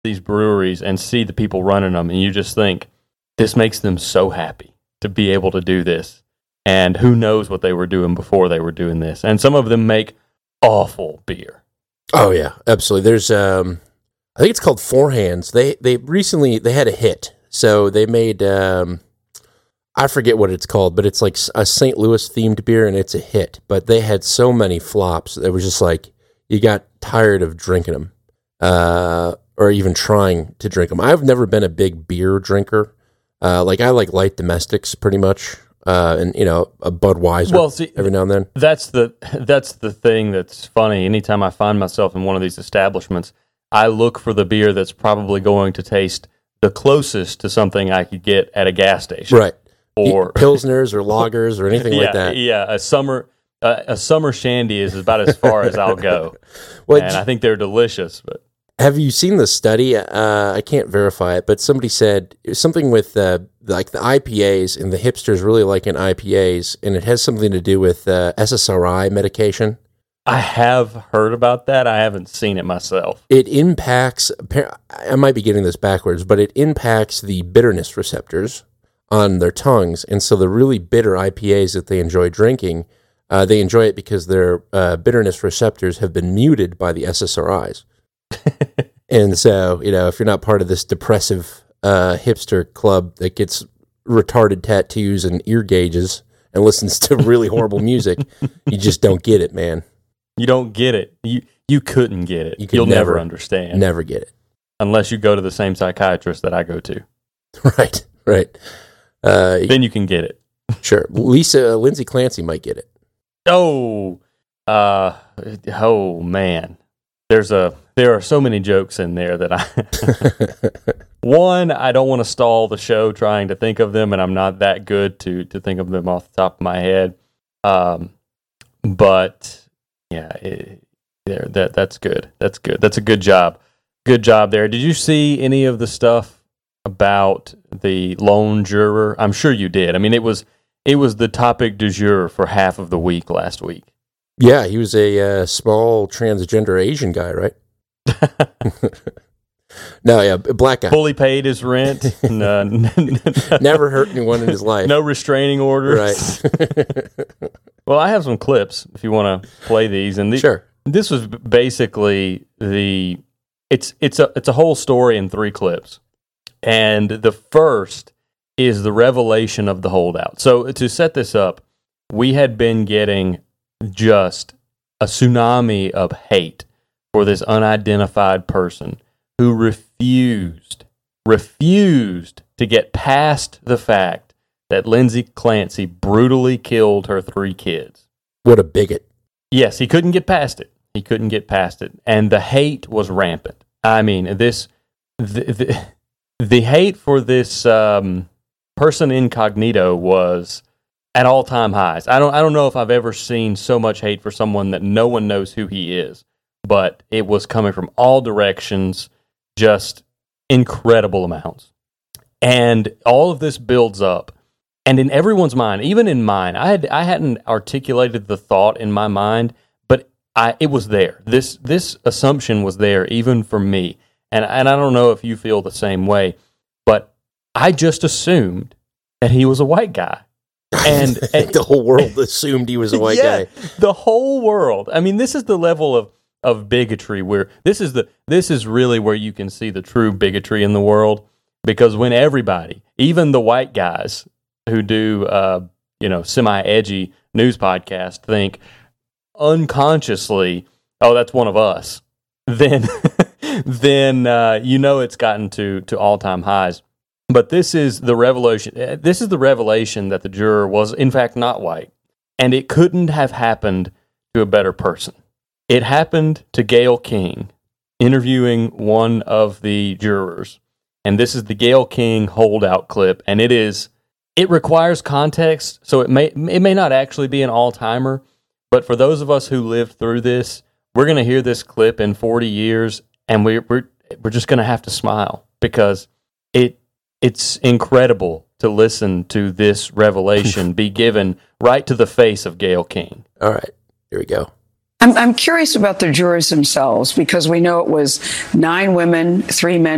these breweries and see the people running them, and you just think, this makes them so happy to be able to do this. And who knows what they were doing before they were doing this. And some of them make awful beer. Oh, yeah, absolutely. There's, I think it's called Four Hands. They recently, they had a hit. So they made, I forget what it's called, but it's like a St. Louis themed beer, and it's a hit. But they had so many flops. It was just like, you got tired of drinking them. Or even trying to drink them. I've never been a big beer drinker. I like light domestics pretty much, and a Budweiser every now and then. That's the thing that's funny. Anytime I find myself in one of these establishments, I look for the beer that's probably going to taste the closest to something I could get at a gas station, right? Or pilsners or lagers or anything like that. Yeah, a summer shandy is about as far as I'll go. Well, and I think they're delicious, but. Have you seen the study? I can't verify it, but somebody said something with like the IPAs, and the hipsters really liking IPAs, and it has something to do with SSRI medication. I have heard about that. I haven't seen it myself. It impacts, I might be getting this backwards, but it impacts the bitterness receptors on their tongues, and so the really bitter IPAs that they enjoy drinking, they enjoy it because their bitterness receptors have been muted by the SSRIs. And so, if you're not part of this depressive hipster club that gets retarded tattoos and ear gauges and listens to really horrible music, you just don't get it, man. You don't get it. You couldn't get it. You'll never understand. Never get it. Unless you go to the same psychiatrist that I go to. Right. Then you can get it. Sure. Lindsay Clancy might get it. Oh man. There are so many jokes in there that one, I don't want to stall the show trying to think of them, and I'm not that good to think of them off the top of my head. But yeah, that's good. That's good. That's a good job. Good job there. Did you see any of the stuff about the lone juror? I'm sure you did. I mean, it was the topic du jour for half of the week last week. Yeah, he was a small transgender Asian guy, right? No, yeah, black guy. Fully paid his rent. Never hurt anyone in his life. No restraining orders. Right. Well, I have some clips if you want to play these. And sure. This was basically it's a whole story in 3 clips. And the first is the revelation of the holdout. So to set this up, we had been getting just a tsunami of hate for this unidentified person who refused to get past the fact that Lindsay Clancy brutally killed her 3 kids. What a bigot. Yes, he couldn't get past it. And the hate was rampant. I mean, the hate for this person incognito was at all-time highs. I don't know if I've ever seen so much hate for someone that no one knows who he is, but it was coming from all directions, just incredible amounts. And all of this builds up, and in everyone's mind, even in mine, I hadn't articulated the thought in my mind, but it was there. This assumption was there even for me, and I don't know if you feel the same way, but I just assumed that he was a white guy. And the whole world assumed he was a white guy. The whole world. I mean, this is the level of bigotry where this is really where you can see the true bigotry in the world, because when everybody, even the white guys who do semi-edgy news podcasts, think unconsciously, oh, that's one of us, then it's gotten to all-time highs. But this is the revelation. This is the revelation that the juror was, in fact, not white. And it couldn't have happened to a better person. It happened to Gayle King, interviewing one of the jurors. And this is the Gayle King holdout clip. And it requires context, so it may not actually be an all-timer. But for those of us who lived through this, we're going to hear this clip in 40 years, and we're just going to have to smile, because it's incredible to listen to this revelation be given right to the face of Gayle King. All right, here we go. I'm curious about the jurors themselves, because we know it was 9 women, 3 men.